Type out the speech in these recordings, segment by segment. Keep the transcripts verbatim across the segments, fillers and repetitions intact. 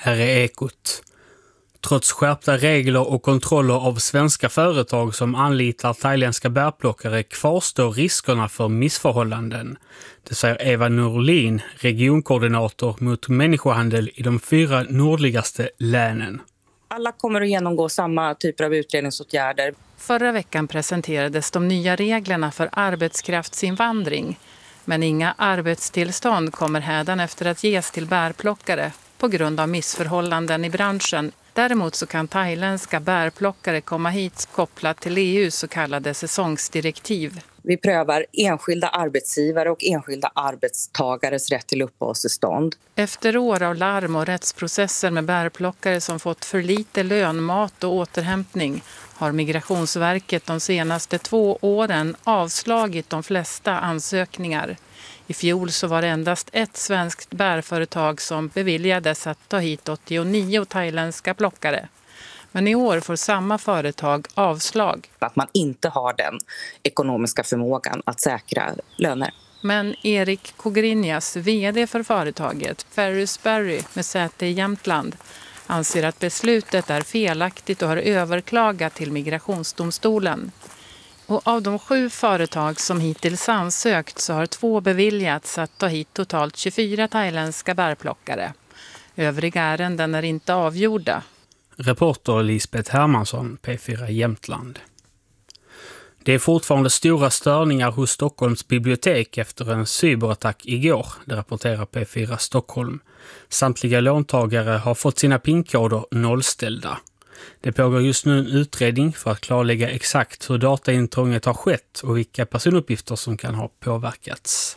Här är Ekot. Trots skärpta regler och kontroller av svenska företag som anlitar thailändska bärplockare kvarstår riskerna för missförhållanden. Det säger Eva Norlin, regionkoordinator mot människohandel i de fyra nordligaste länen. Alla kommer att genomgå samma typer av utredningsåtgärder. Förra veckan presenterades de nya reglerna för arbetskraftsinvandring. Men inga arbetstillstånd kommer hädanefter att ges till bärplockare på grund av missförhållanden i branschen. Däremot så kan thailändska bärplockare komma hit kopplat till E U:s så kallade säsongsdirektiv. Vi prövar enskilda arbetsgivare och enskilda arbetstagares rätt till uppehållstillstånd. Efter år av larm och rättsprocesser med bärplockare som fått för lite lön, mat och återhämtning har Migrationsverket de senaste två åren avslagit de flesta ansökningar. I fjol så var det endast ett svenskt bärföretag som beviljades att ta hit åttionio thailändska plockare. Men i år får samma företag avslag. Att man inte har den ekonomiska förmågan att säkra löner. Men Erik Kogrinjas, vd för företaget Ferris Berry med säte i Jämtland, anser att beslutet är felaktigt och har överklagat till Migrationsdomstolen. Och av de sju företag som hittills ansökt så har två beviljats att ta hit totalt tjugofyra thailändska bärplockare. Övriga ärenden är inte avgjorda. Reporter Lisbeth Hermansson, P fyra Jämtland. Det är fortfarande stora störningar hos Stockholms bibliotek efter en cyberattack igår, det rapporterar P fyra Stockholm. Samtliga låntagare har fått sina pinkoder nollställda. Det pågår just nu en utredning för att klarlägga exakt hur dataintrånget har skett och vilka personuppgifter som kan ha påverkats.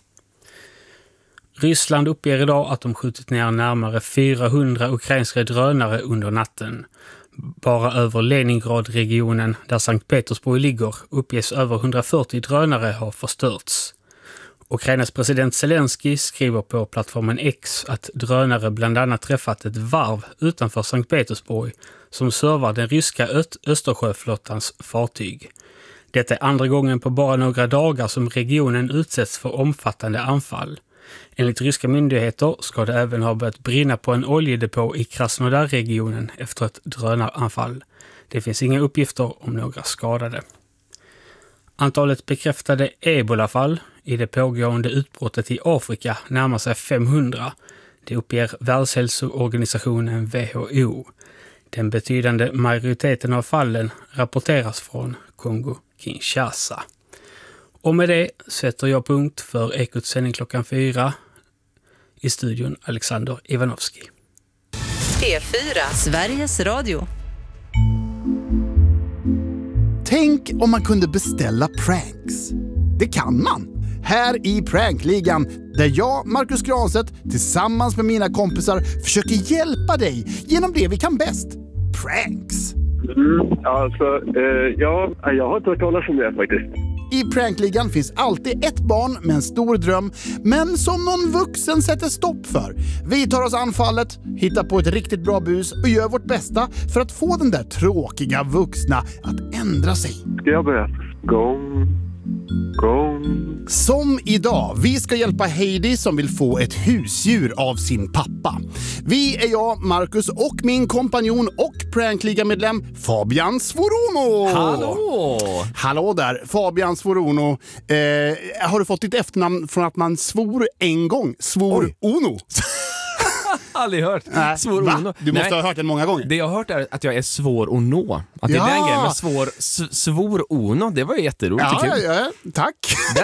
Ryssland uppger idag att de skjutit ner närmare fyrahundra ukrainska drönare under natten. Bara över Leningrad-regionen, där Sankt Petersburg ligger, uppges över hundrafyrtio drönare ha förstörts. Ukrainas president Zelensky skriver på plattformen X att drönare bland annat träffat ett varv utanför Sankt Petersburg som servar den ryska Ö- Östersjöflottans fartyg. Detta är andra gången på bara några dagar som regionen utsätts för omfattande anfall. Enligt ryska myndigheter ska det även ha börjat brinna på en oljedepå i Krasnodar-regionen efter ett drönaranfall. Det finns inga uppgifter om några skadade. Antalet bekräftade ebolafall i det pågående utbrottet i Afrika närmar sig femhundra. Det uppger Världshälsoorganisationen W H O. Den betydande majoriteten av fallen rapporteras från Kongo-Kinshasa. Och med det sätter jag punkt för Ekots sändning klockan fyra. I studion Alexander Ivanovski. P fyra, Sveriges Radio. Tänk om man kunde beställa pranks. Det kan man. Här i Prankligan, där jag, Marcus Granstedt, tillsammans med mina kompisar försöker hjälpa dig genom det vi kan bäst. Pranks. Mm, alltså, eh, ja, jag har inte hört talas om det faktiskt. I Prankligan finns alltid ett barn med en stor dröm, men som någon vuxen sätter stopp för. Vi tar oss anfallet, hittar på ett riktigt bra bus och gör vårt bästa för att få den där tråkiga vuxna att ändra sig. Ska jag börja? Gång, gång. Som idag, vi ska hjälpa Heidi som vill få ett husdjur av sin pappa. Vi är jag, Marcus och min kompanjon och Prankliga-medlem Fabian Svorono. Hallå! Hallå där, Fabian Svorono. Eh, har du fått ditt efternamn från att man svor en gång? Svor Ono. Aldrig hört. Nej, Svår va? att nå. Du måste Nej. ha hört den många gånger. Det jag har hört är att jag är svår att nå. Att det Ja. är den grejen. Men svår, s- svår ono, det var ju jätteroligt. Ja, Kul. ja, ja, tack.